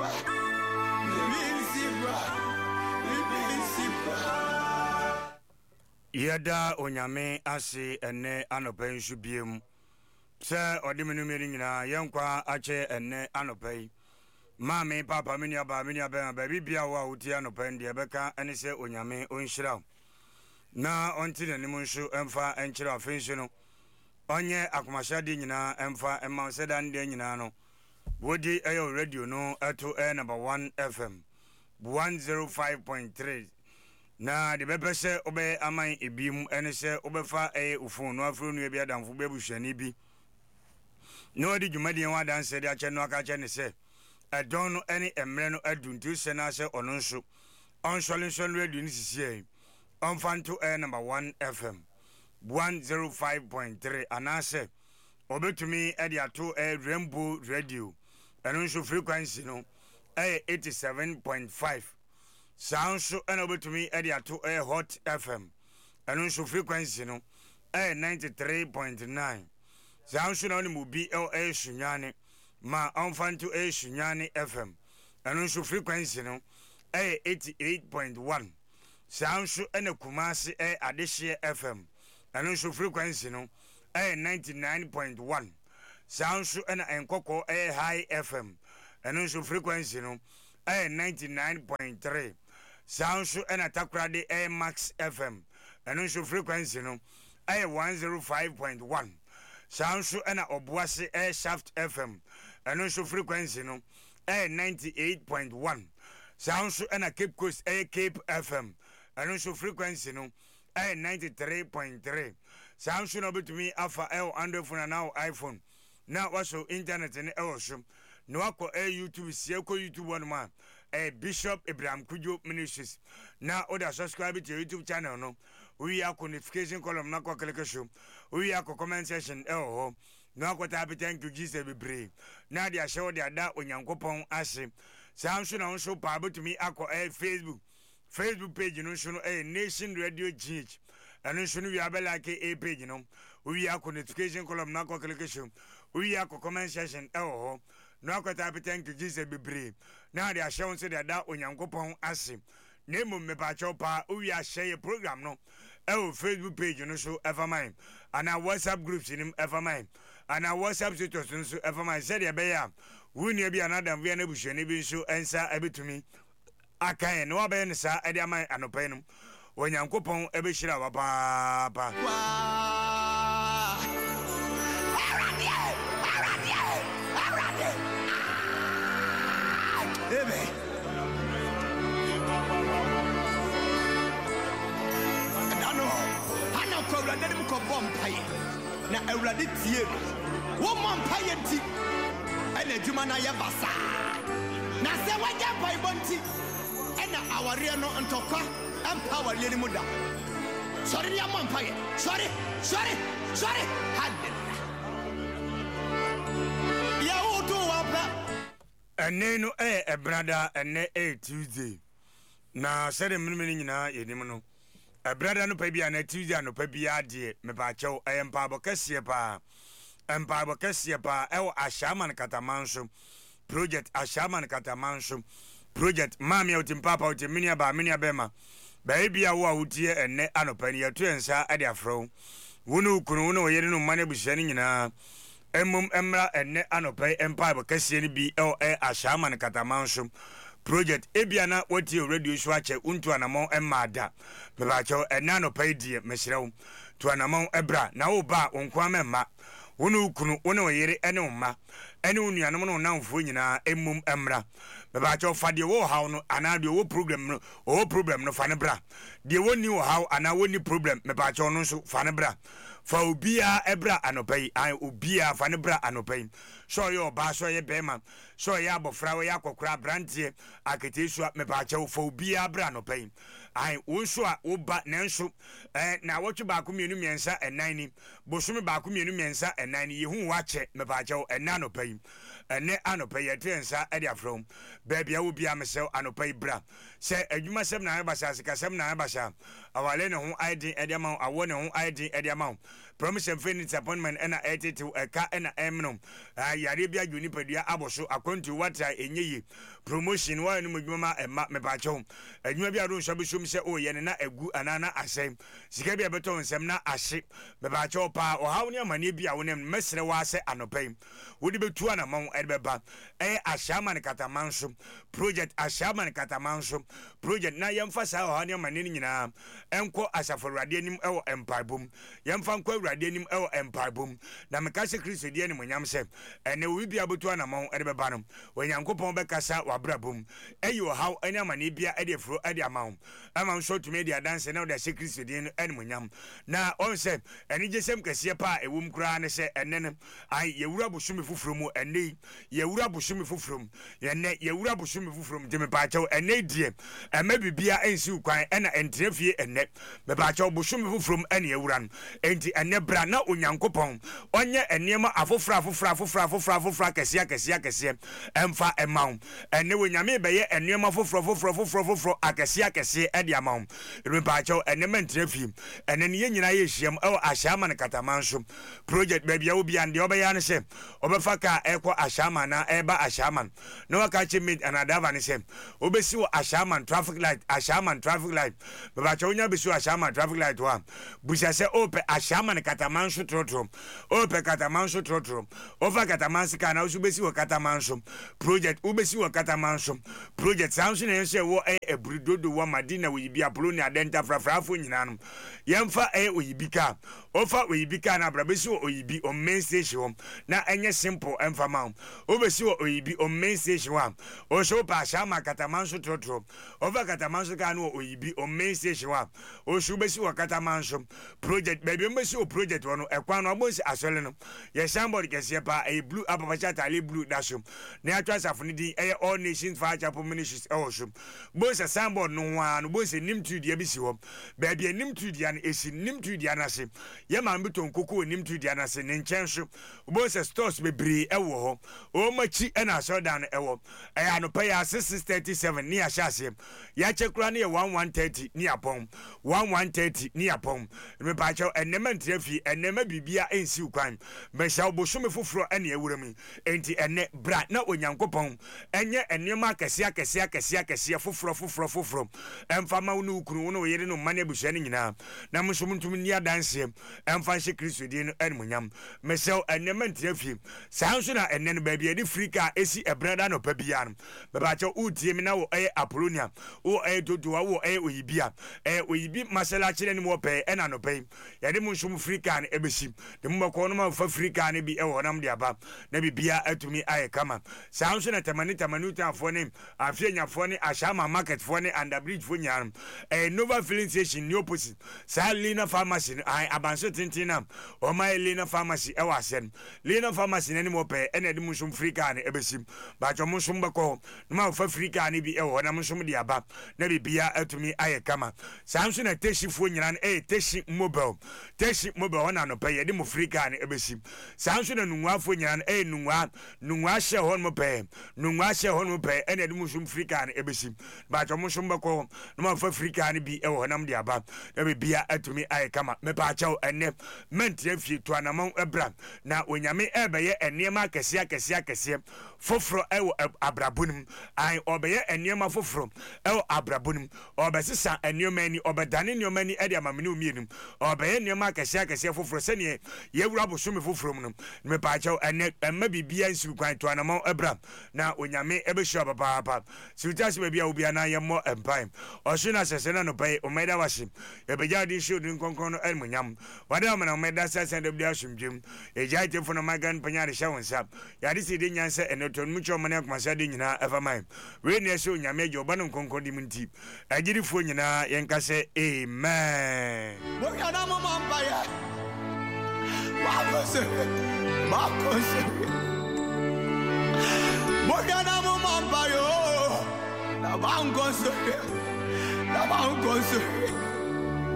Yada onyame ase ene anopen subiem se odimenu meri nyina yenkwa ache ene anopen mame papa mini aba ba bibia wa uti anopen de beka ene se onyame onhyira na onti nanim nso emfa enkyira afenso no onye akomashade nyina emfa emma sedan de nyina no wodi ayo radio no ato number 1 FM 105.3 na de bepese obe aman ebim ene se obefa ufun no afro nu bia damfo bebuhwani bi no di dwumade wa danse de ache no aka che ne se edon no ene emre no aduntu se na se ono nso onsolensol radio ni sisie onfanto number 1 FM 105.3 anase obetumi e de ato Rainbow radio eno nso frequency no 87.5 sounds and over to me at the Hot FM and also frequency no 93.9 sounds only will be LA Sunyani ma on to A Sunyani FM and also frequency no 88.1 sounds and a Kumasi Adishia FM and also frequency no 99.1 sounds and a Nkoko High FM and also frequency no 99.3 sounds and Atakrade Max FM and also frequency no 105.1 sounds and Obuasi Shaft FM and also frequency no 98.1 sounds and Cape Coast Cape FM and also frequency no 93.3 sounds no to me Alpha L Android phone now iPhone now also internet and also no ako YouTube sieko YouTube one man Bishop Abraham Kujo Ministries na order subscribe to YouTube channel no we are notification column na ko click show we are comment section no ako tap thank you Jesus be brave na dia show dia da onyankopon ase sanso na onso pa to me ako Facebook page no so no Nation Radio GH and so we are like a page no we are notification column na ko click show we are comment section no akwata thank you Jesus be brave na dia show say da onyankopon ase nemu me pa chopa we are share program no Facebook page no so ever mine and our WhatsApp groups in ever mine and our WhatsApp status no so ever mine say dia be ya we ne bia na dan we na buhwani bi so ensa ebetumi akan no abe ne sa ade aman anopai no onyankopon ebe hira wa pa na awurade tie wo mampaye nti ena djuma na ye basa na se waje Bible nti ena aware no ntokwa empower le ni muda sorry ya mampaye sorry hallelujah ya utu wapa ene no brother ene Tuesday na sere menmeni nyina yenim no brother no pa bia na Tuesday no pa bia de me ba chew empabo kese pa ewo Ashaman Katamanso project Ashaman Katamanso project mami utim papa utim minia bema ba bia wo awutie enne anopani yatu ensa ade afro wonu kunu wonu yere no mane bushani nyina emum emra enne anopai empabo kese ni bi Ashaman Katamanso project ebiana wati radio show ache untu anamo emada bebacho enano paidie mesrew to anamo ebra na wo ba wonkwa memma wonu kunu wonu yere ene umma ene unuanom no namfo nyina emum emra bebacho fade wo haw no anade wo problem no fane bra de woni wo haw ana woni problem bebacho no so fane bra fa obia ebra anopai an obia fane bra anopai so yo ba so ye bema so ya abofra we yakokora brantie aketesu me ba che fo bia bra anopai an wonso a wo ba nanso na wotwe ba ko mienu miensa enan ni bosumi ba ko mienu miensa enan ni yehu wa che me ba che enan anopai ene anopai ye tensa e dia from baby wo bia me se anopai bra se adwuma sem na ba sa sika sem na ba sa awale ne ho ID e dia ma awo ne ho ID e dia ma promise and faith disappointment and a to a car and a emno Yaribia Junipedia Aboso according to what I enye promotion one mama and map me bacho and you may be a room shabishum say oh yana a good anana asem Sikabia beton semna aship me bacho pa or how near manibia when mesre wase anope would be 2 among Edbeba Ashaman Katamanso project Ashaman Katamanso project na yamfasa or hanya manina enko asafo radianim ewo empire boom yamfanko radianim ewo empire boom na mekase Kristo die ni munyam se ene wi bia botu anamon Edbeba no wenyankopon bekasa wabra boom eyo how anya mani bia edefro ede amount ama so to media dance na the Kristo die ene munyam na on se ene jesem kase pa ewum kura ne se ene ai yewura bosumi fufuro mu ene yewura bosumi fufuro ene yewura bosumi fufuro de me pa chaw ene die ema bibia ensi ukwan ena entrefie ene me pa chaw bosumi fufuro ene yewura enti ene bra na onyankopon onye enema afofra kese emfa emaw ene wonyame beye enema fofro akese ede amaw me pa chaw ene mentrefie ene ne nyina ye hyiam e ahyama ne katamanso project baby a obi ande obeya ne se obefa ka ekọ ahyama na eba ahyama no waka chimit anadava ne se obesi wo ahyama traffic light baba chonya besi wo ahyama traffic light wa busia se ope ahyama ne katamanso trotro ope katamanso trotro over katamanso kana usubesi wo katamanso project ubesi wo katamanso project sanso ne se wo ebrudodo wa madina wo yibi apoloni adenta frafrafo nyina no yemfa oyibika ofa oyibika na brabesi wo oyibi o main station na enye simple emfama obesi wo oyibi o main station wa o so pa shama katamanso trotro over katamanso ka no oyibi o main station wa o so besi wo katamanso project baby mbesi o project wono ekwan no abonsi asole no ye somebody kese pa blue apapacha tale blue dasho na atwa safoni di all nations fa chapel ministries so bonsa sambod no wa no bonse nimtu dia bisi wo baby nimtu dia na esi nimtu dia na se ye man beton koko nimtu dia na se ne nchenso bonsa stores bebre ewo ho o machi na so dan ewo no pay 637 ni ahase ya chekura na 1130 ni apon 1130 ni apon me pa cho enema ntrafi enema bibia ensi ukwan me sha obosome foforo ene ewurami enti ene bra na onyankopon enye enema akese foforo emfama unu ukuru unu yere no mane busua ni nyina na msum ntum ni adanse emfa hye Kristo di no enmunyam me sha enema ntrafi sanso na ene no baabi edi frika esi ebrada no pa bia no me ba cho utie mi na wo apolonia wo dodoa wo oyibia oyibi masala kire ni mo pe ena no pe yade msum frika ne ebesi de mo ko no ma fa frika ne bi ewo nam de aba na bibia atumi kama sanso na tamani afo ne afianyafo ne ashama market fo ne under bridge fo nyam Nova filling station ni opposite sa Lina pharmacy abanso tintina o ma Lina pharmacy ewa sen Lina pharmacy ne mo pe ena de msum frika ne ebesi ba cho msum bako no ma fa frika ne bi ewo na msum de aba na bibia atumi kama sanso na teshi fo nyina teshi mobile na no pe yede mo frika ne ebesi sanso na nunwa fo nyina nunwa hye hon mo pe ena de msum frika ne ebesi ba cho msum bako no ma fa frika ne bi ewo nam de aba na bibia atumi kama me pa chaw ene mentre fi to anamon ebra na onyame ebeye enema kese foforo ewo abrabunum obeye enema foforo ewo abrabunum obesisa enema ni obedane enema ni ede amamene omienum obeye enema kese foforo sene yewura bosome foforo mu me pa chaw ene emma bibia nsu kwan to anamon ebra na onyame ebehia papa siwitase bibia obia na yemo empire osuna sesena no pay omeda washim ebeja di show din konkon elmunyam wada mana omeda sese de asumdwem eja tefo no magan panyare shawonsa yade sidi nyanse enoton mucho mane akomasa de nyina efamai we ne so nyame je oba no konkon di munti agirifo nyina yenkase amen wo yana mo mambaya makose wo yana mo mambayo na bangose